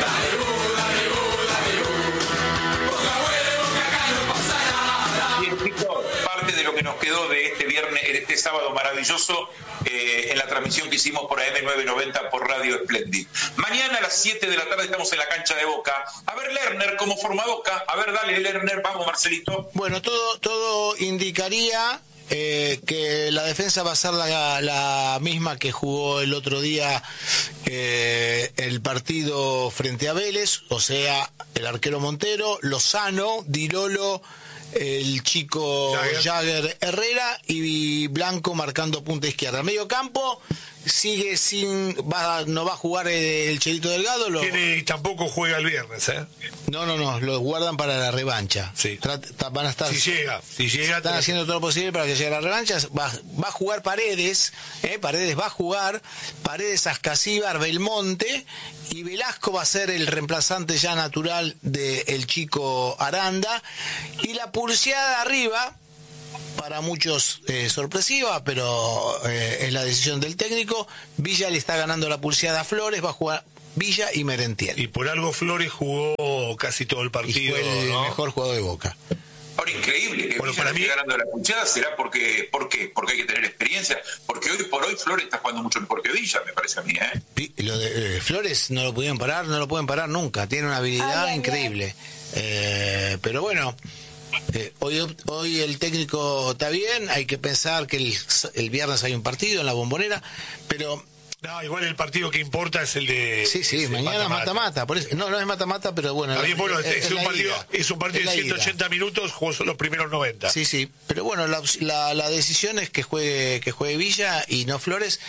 Parte de lo que nos quedó de este viernes, este sábado maravilloso, eh, en la transmisión que hicimos por A M novecientos noventa por Radio Splendid. Mañana a las siete de la tarde estamos en la cancha de Boca. A ver, Lerner, cómo forma Boca. A ver, dale, Lerner, vamos, Marcelito. Bueno, todo, todo indicaría eh, que la defensa va a ser la, la misma que jugó el otro día eh, el partido frente a Vélez, o sea, el arquero Montero, Lozano, Di Lolo, el chico Jagger. Jagger Herrera y Blanco marcando punta izquierda. Medio campo sigue sin, va, no va a jugar el Chelito Delgado. Lo, Tiene, y tampoco juega el viernes, ¿eh? No, no, no, lo guardan para la revancha. Sí. Trat, van a estar, si llega, si llega, están haciendo todo lo posible para que llegue la revancha. Va, va a jugar Paredes, ¿eh? Paredes va a jugar, Paredes, Ascasíbar, Belmonte, y Velasco va a ser el reemplazante ya natural del chico Aranda, y la pulseada arriba, para muchos eh, sorpresiva, pero eh, es la decisión del técnico. Villa le está ganando la pulseada a Flores, va a jugar Villa y Merentiel. Y por algo Flores jugó casi todo el partido, y fue el ¿no? mejor jugador de Boca. Ahora, increíble que bueno, Villa para mí... esté ganando la pulseada, será porque, ¿por qué? Porque hay que tener experiencia, porque hoy por hoy Flores está jugando mucho mejor que Villa, me parece a mí, ¿eh? Lo de eh, Flores no lo pudieron parar, no lo pueden parar nunca, tiene una habilidad ay, increíble. Ay, ay. Eh, pero bueno, Eh, hoy, hoy el técnico está bien, hay que pensar que el, el viernes hay un partido en la Bombonera, pero... No, igual el partido que importa es el de... Sí, sí, es mañana es mata-mata. No, no es mata-mata, pero bueno... Está bien, bueno, es, es, es, un partido, es un partido de ciento ochenta ida. Minutos, jugó los primeros noventa. Sí, sí, pero bueno, la, la, la decisión es que juegue, que juegue Villa y no Flores,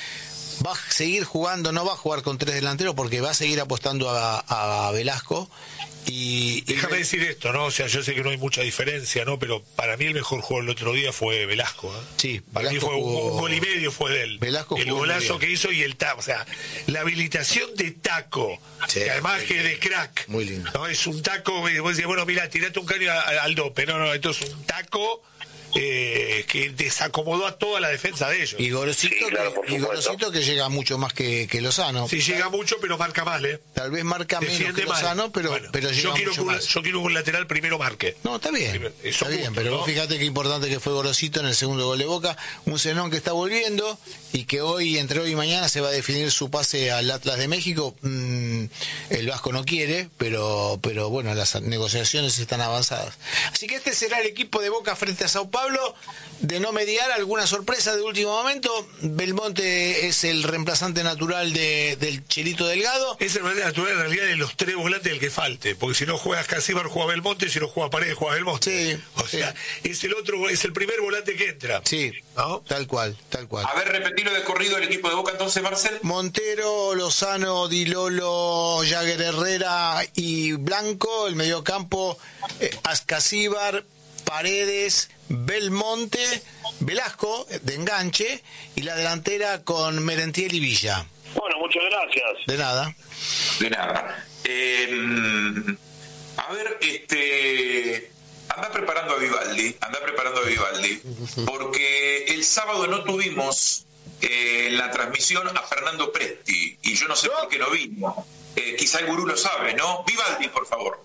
va a seguir jugando, no va a jugar con tres delanteros porque va a seguir apostando a, a Velasco. Y, Déjame y... decir esto, ¿no? O sea, yo sé que no hay mucha diferencia, ¿no? Pero para mí el mejor juego el otro día fue Velasco, ¿eh? Sí, para Velasco mí fue jugó... un, un gol y medio fue de él. Velasco el golazo que hizo y el taco, o sea, la habilitación de taco, sí, que además que de crack. Muy lindo. No, es un taco, vos decís, bueno, mira, tirate un caño al dope, no, no, esto es un taco. Eh, que desacomodó a toda la defensa de ellos. Y Gorosito, sí, claro, que, y Gorosito que llega mucho más que, que Lozano. Sí, llega mucho, pero marca mal, ¿eh? Tal vez marca Defiende menos que Lozano, mal. pero, bueno, pero llega yo quiero mucho un, más. Yo quiero un lateral primero marque. No, está bien. Eso está bien, justo, pero ¿no? vos fíjate qué importante que fue Gorosito en el segundo gol de Boca. Un Zenón que está volviendo y que hoy, entre hoy y mañana, se va a definir su pase al Atlas de México. Mm, el Vasco no quiere, pero, pero bueno, las negociaciones están avanzadas. Así que este será el equipo de Boca frente a Sao Paulo. De no mediar, alguna sorpresa de último momento. Belmonte es el reemplazante natural de, del Chelito Delgado. Es el reemplazante natural en realidad de los tres volantes del que falte, porque si no juegas Casíbar juega Belmonte, si no juega Paredes juega Belmonte. Sí, o sea, sí. es el otro, es el primer volante que entra. Sí, ¿no? tal cual, tal cual. A ver, repetilo de corrido el equipo de Boca entonces, Marcel. Montero, Lozano, Di Lolo, Jagger Herrera y Blanco. El mediocampo, eh, Ascasíbar, Paredes, Belmonte, Velasco de enganche y la delantera con Merentiel y Villa. Bueno, muchas gracias. De nada. De nada. Eh, a ver, este, anda preparando a Vivaldi, anda preparando a Vivaldi, porque el sábado no tuvimos eh, en la transmisión a Fernando Presti y yo no sé por qué no vino. Eh, quizá el gurú lo sabe, ¿no? Vivaldi, por favor.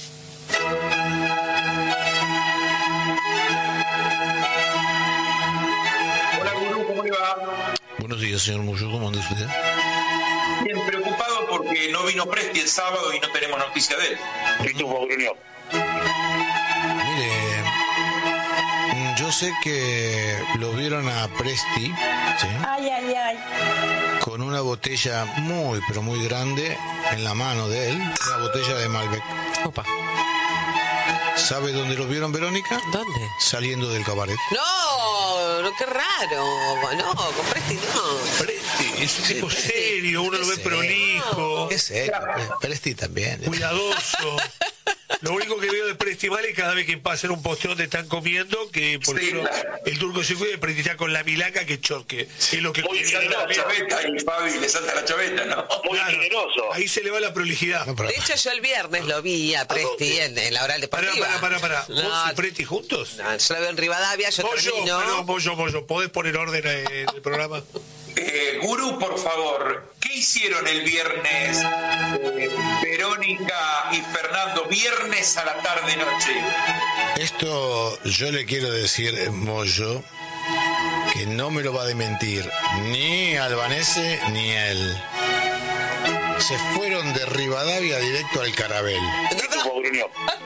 Hola, gurú, ¿cómo le va? Buenos días, señor Muyo, ¿cómo anda usted? Bien, preocupado porque no vino Presti el sábado y no tenemos noticia de él. ¿Y tú, Bruno? Mire, yo sé que lo vieron a Presti, ¿sí? Ay, ay, ay. Con una botella muy, pero muy grande en la mano de él, una botella de Malbec. Opa. ¿Sabe dónde lo vieron, Verónica? ¿Dónde? Saliendo del cabaret. No, no, qué raro. No, con Presti no. Presti, es un tipo serio, uno lo ve Sí. prolijo, Es serio, Presti también. cuidadoso. Lo único que veo de Presti mal es cada vez que pasa en un posteo donde están comiendo, que por Sí, ejemplo, claro. el turco se cuida y Presti está con la milanga que choque. Es lo que Muy quería bien, ver. La chaveta y Fabi le salta la chaveta, ¿no? Muy Claro, generoso. ahí se le va la prolijidad. No, pero- De hecho, yo el viernes lo vi a Presti en, en la oral Pará, deportiva. pará, pará, pará. No, ¿Vos y Presti juntos? no, yo lo veo en Rivadavia, yo Pollo, termino. perdón, pollo, pollo. ¿Podés poner orden en el programa? Eh, gurú, por favor, ¿qué hicieron el viernes eh, Verónica y Fernando? Viernes a la tarde-noche. Esto yo le quiero decir, Moyo, que no me lo va a desmentir ni Albanese ni él. Se fueron de Rivadavia directo al Carabel. ¿Y tú, Bruno?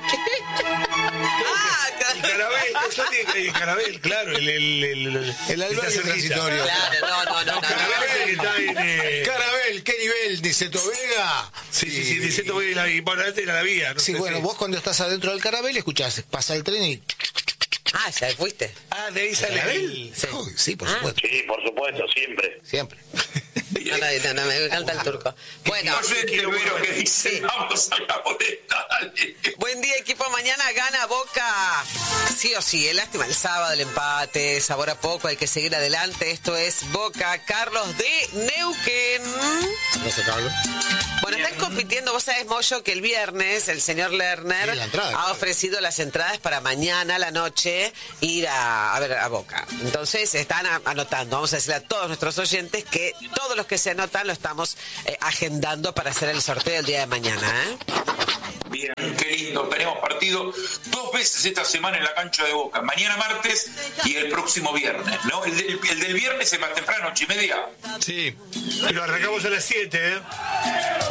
Ah, El Carabel, eso tiene- el Carabel, claro, el, el, el, el, El albergue está cerquita. transitorio. claro, no, no, no. no, Carabel es el que está en... eh, Carabel, ¿qué nivel? Dice Vega. Sí, sí, sí, dice todo la y bueno, antes era la vía, no Sí, sé bueno, si- vos cuando estás adentro del Carabel escuchás, pasa el tren y... Ah, ya fuiste. Ah, de ahí sale el... Sí. Uy, sí, por Ah. supuesto, Sí, por supuesto, siempre. siempre. No, no, no, me encanta el turco. Bueno, No sé qué Vero que dice, Sí. vamos a la boleta, dale. buen día, equipo. Mañana gana Boca. Sí o sí, eh, lástima el sábado, el empate, sabor a poco, hay que seguir adelante. Esto es Boca. Carlos de Neuquén. No sé, Carlos. Bueno, están compitiendo, vos sabés, Moyo, que el viernes el señor Lerner Sí, la entrada, ha claro. ofrecido las entradas para mañana a la noche ir a, a ver a Boca. Entonces están a- anotando, vamos a decirle a todos nuestros oyentes que todos los que se anotan lo estamos eh, agendando para hacer el sorteo el día de mañana, ¿eh? Bien, qué lindo. Tenemos partido dos veces esta semana en la cancha de Boca. Mañana martes y el próximo viernes, ¿no? El del, el del viernes es más temprano, ocho y media. Sí. Pero arrancamos a las siete, ¿eh? No, está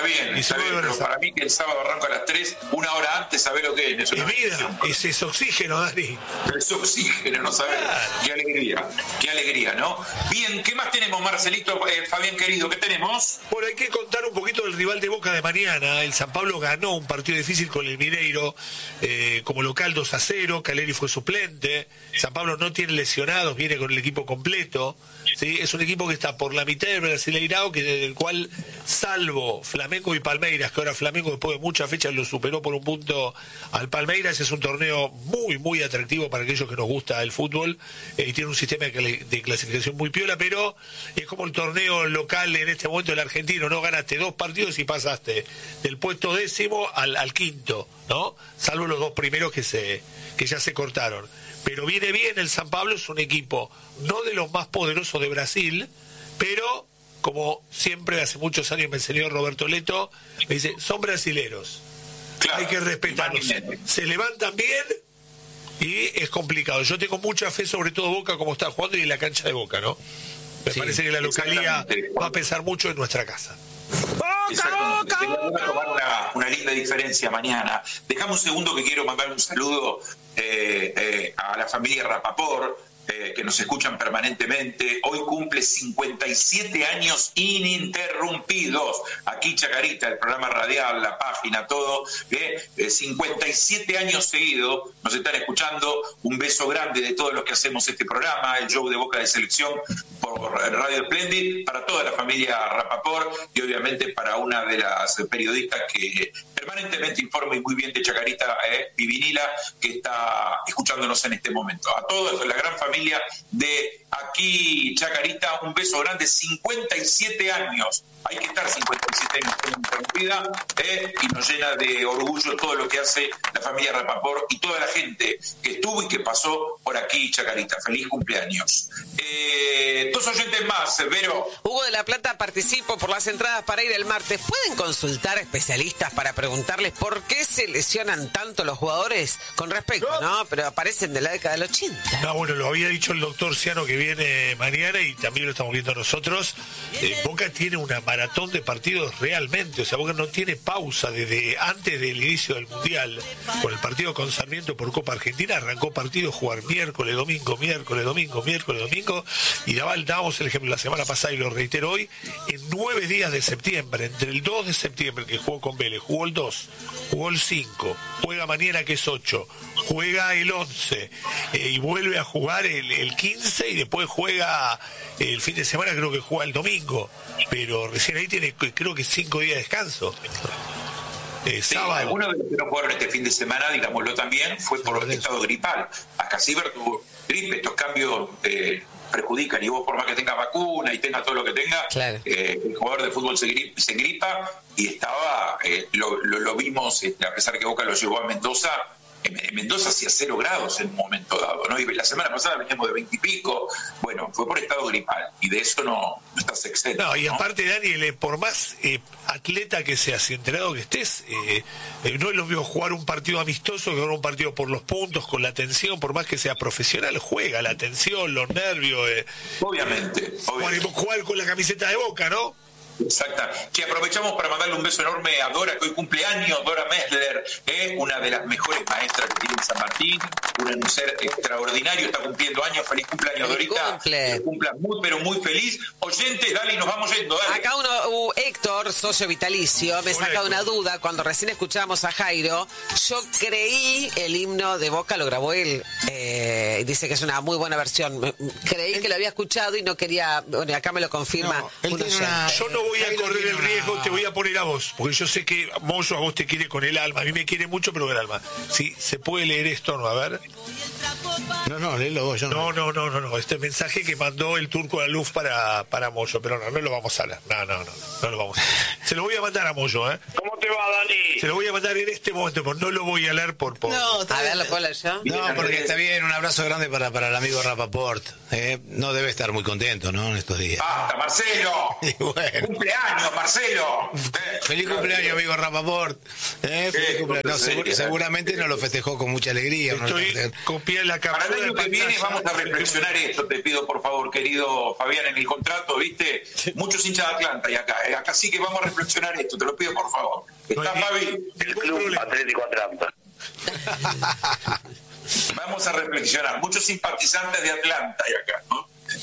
bien, está bien, pero para mí que el sábado arranco a las tres, una hora antes, ¿sabés lo que es? Es vida, ese es oxígeno, Dani. Es oxígeno, ¿no sabés? Claro. Qué alegría, qué alegría, ¿no? Bien, ¿qué más tenemos, Marcelito, eh, Fabián querido? ¿Qué tenemos? Bueno, hay que contar un poquito del rival de Boca de mañana. El San Pablo ganó un partido difícil con el Mineiro, eh, como local dos a cero, Caleri fue suplente, San Pablo no tiene lesionados, viene con el equipo completo. ¿Sí? Es un equipo que está por la mitad del Brasileirao, que del cual, salvo Flamengo y Palmeiras, que ahora Flamengo después de muchas fechas lo superó por un punto al Palmeiras, es un torneo muy, muy atractivo para aquellos que nos gusta el fútbol, eh, y tiene un sistema de clasificación muy piola, pero es como el torneo local en este momento del argentino, ¿no? Ganaste dos partidos y pasaste del puesto décimo al, al quinto, ¿no? Salvo los dos primeros que se que ya se cortaron. Pero viene bien el San Pablo, es un equipo no de los más poderosos de Brasil, pero como siempre hace muchos años me enseñó Roberto Leto, me dice, son brasileros, claro, hay que respetarlos, se levantan bien y es complicado. Yo tengo mucha fe, sobre todo Boca como está jugando y en la cancha de Boca, ¿no? Me sí, parece que la localía va a pesar mucho en nuestra casa. ¡Boca, Boca, Boca! Tomar una, una linda diferencia mañana. Dejame un segundo que quiero mandar un saludo eh, eh, a la familia Rapaport, eh, que nos escuchan permanentemente. Hoy cumple cincuenta y siete años ininterrumpidos. Aquí Chacarita, el programa radial, la página, todo. Eh, eh, cincuenta y siete años seguidos nos están escuchando. Un beso grande de todos los que hacemos este programa, el show de Boca de Selección por Radio Splendid, para toda la familia Rapaport y obviamente para una de las periodistas que permanentemente informa y muy bien de Chacarita, eh, Vivinila, que está escuchándonos en este momento. A todos, la gran familia de aquí Chacarita, un beso grande, cincuenta y siete años. Hay que estar cincuenta y siete años interrumpida, eh, y nos llena de orgullo todo lo que hace la familia Rapaport y toda la gente que estuvo y que pasó por aquí, Chacarita. Feliz cumpleaños. Eh, dos oyentes más, Vero. Hugo de la Plata, participo por las entradas para ir el martes. ¿Pueden consultar especialistas para preguntarles por qué se lesionan tanto los jugadores? Con respecto, ¿no? Pero aparecen de la década del ochenta. No, bueno, lo había dicho el doctor Ciano que viene mañana y también lo estamos viendo nosotros. Eh, Boca tiene una maratón de partidos realmente, o sea, Boca no tiene pausa desde antes del inicio del Mundial. Con el partido con Sarmiento por Copa Argentina arrancó partido jugar miércoles, domingo, miércoles, domingo, miércoles, domingo, y dábamos el ejemplo la semana pasada y lo reitero hoy, en nueve días de septiembre, entre el dos de septiembre que jugó con Vélez, jugó el dos, jugó el cinco, juega mañana que es ocho, juega el once, eh, y vuelve a jugar el, el quince y después juega el fin de semana, creo que juega el domingo, pero recién ahí tiene creo que cinco días de descanso. Eh, sí, algunos de los que no jugaron este fin de semana, digámoslo también, fue por sí, estado gripal. Acá Ciber tuvo gripe, estos cambios eh, perjudican, y vos por más que tenga vacuna y tenga todo lo que tenga, claro, eh, el jugador de fútbol se, grip, se gripa y estaba, eh, lo, lo, lo vimos, eh, a pesar que Boca lo llevó a Mendoza. En Mendoza hacía cero grados en un momento dado, ¿no? Y la semana pasada veníamos de veinte y pico. Bueno, fue por estado gripal y de eso no, no estás exento. No, y aparte, ¿no? Daniel, por más eh, atleta que seas y entrenado que estés, eh, eh, no es lo mismo jugar un partido amistoso que jugar un partido por los puntos, con la tensión, por más que sea profesional, juega la tensión, los nervios. Eh, obviamente, eh, obviamente. Jugar, jugar con la camiseta de Boca, ¿no? Exacta. Que aprovechamos para mandarle un beso enorme a Dora, que hoy cumpleaños, Dora Messler, ¿eh? Una de las mejores maestras que tiene San Martín, un ser extraordinario, está cumpliendo años. Feliz cumpleaños, feliz Dorita. Cumple. Que cumpla muy, pero muy feliz. Oyentes, dale, y nos vamos yendo, dale. Acá uno, uh, Héctor, socio vitalicio, me saca una duda. Cuando recién escuchábamos a Jairo, yo creí el himno de Boca, lo grabó él, eh, dice que es una muy buena versión. Creí que lo había escuchado y no quería, bueno, acá me lo confirma. No, uno una, yo no voy a correr el riesgo, te voy a poner a vos, porque yo sé que Moyo a vos te quiere con el alma, a mí me quiere mucho, pero con el alma. Si se puede leer esto, ¿no? A ver. No, no, léelo vos, yo no. No, no, no, no, no. Este mensaje que mandó el Turco a la Luz para, para Moyo, pero no, no lo vamos a leer. No, no, no, no lo vamos a leer. Se lo voy a mandar a Moyo, ¿eh? ¿Cómo te va, Dani? Se lo voy a mandar en este momento, pero no lo voy a leer por... por... No, a ver, ¿lo puedo leer yo? No, porque está bien, un abrazo grande para, para el amigo Rapaport. Eh, no debe estar muy contento, ¿no? En estos días. ¡Basta, Marcelo! Y bueno. ¡Cumpleaños, Marcelo! Eh, feliz cumpleaños, amigo Rapaport. Eh, feliz eh, cumpleaños. No, seguro, seguramente no lo festejó con mucha alegría. Estoy no copiando la captura. Para el año que viene vamos a reflexionar esto, te pido por favor, querido Fabián, en el contrato, ¿viste? Muchos hinchas de Atlanta y acá. Eh, acá sí que vamos a reflexionar esto, te lo pido por favor. ¿Está Fabi? El Club Atlético Atlanta. Vamos a reflexionar. Muchos simpatizantes de Atlanta hay acá, ¿no?